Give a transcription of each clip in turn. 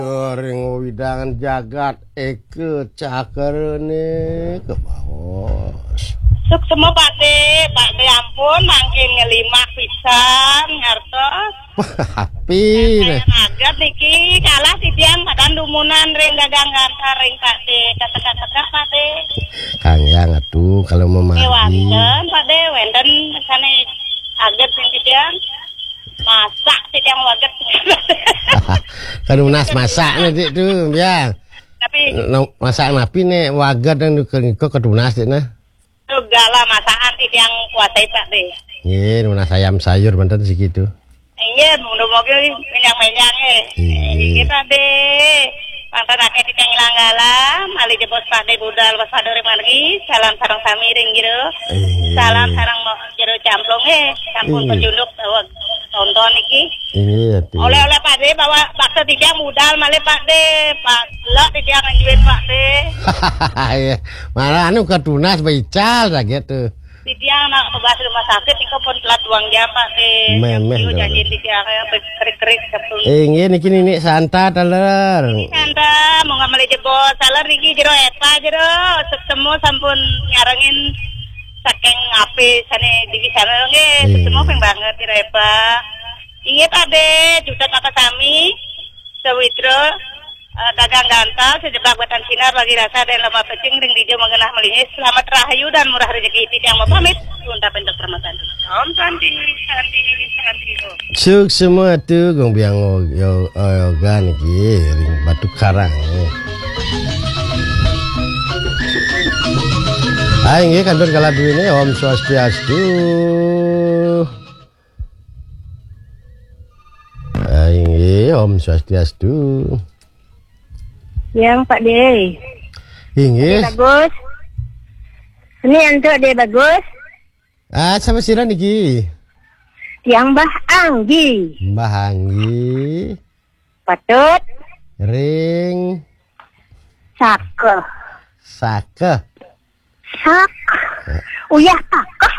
Ring widangan jagat eke cakarene ke bawos. Suk semua Pak De ampun mangkin ngelima pisan ngartos. Hapi nih. Agat niki kalah titian padan dumunan ring gagangan ring Pak De kata-kata Pak De. Kang yang atuh kalau memagi. Wenten Pak De wenten sane agat sing titian. Masak titian waget. Kan unas masak nih tuh ya. Tapi masak napi nih wagat dan kok kedunas nah. Segala masakan titian kuasai Pak De. Iya, nunas ayam sayur benten segitu. Iya, mudah-mudahan menyang-menyang Iki Pak De. Mantan akeh titian ilang galam, ali jebos Pak De budal wasadore margi, salam sareng sami ring jero. Salam sareng jero camplong sampun pejunduk tonton iki. Iya, oleh-oleh Pak De bawa bakso titian budal malih Pak De. Pak lo titian njuit Pak De. Iya, malah anu kedunas bical lah gitu. Titian nak bebas rumah sakit iko pun telat 2 jam Pak De. Memeh janji titian kerik-kerik sepuluh. Niki nini santa taler. Santa mau ngamali jebos taler niki jero eta jero semua sampun nyarengin saking api sane di sana nggih semua peng banget jero Pak. Ingat Pak De juta kakak kami sewitro dagang gantal sejebak batan sinar bagi rasa dan lama pecing ring dijo mengenah melinya selamat rahayu dan murah rezeki yang mau pamit untuk bentuk permatan om santi suk semua tuh gong biang yoga niki ring batu karang nggih kantor kala duwene Om Swastiastu. Nggih Om Swastiastu. Yang Pak De. Inggih. Bagus. Ini untuk De bagus. Sama sira niki. Yang Mbah Anggi. Mbah Anggi. Patut. Ring. Sake. Sake. Sak. Uyah pakah.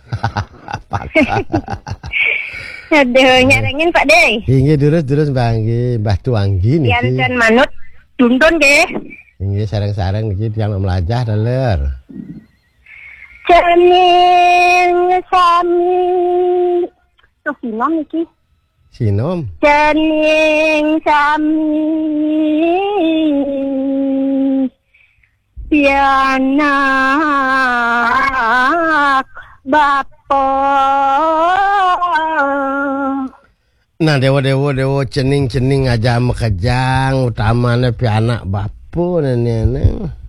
Aduh, nyarengin Pak De. Inggih terus Mbah Anggi, Mbah Tuanggi niki. Yanten manut tuntun ge. Inggih sareng-sareng niki tiyang melajah daler. Cening sami. Tuh sinom niki. Sinom. Cening sami. Pianak bapo. Nah dewa cening aja mekejang utamanya pianak bapu nenek.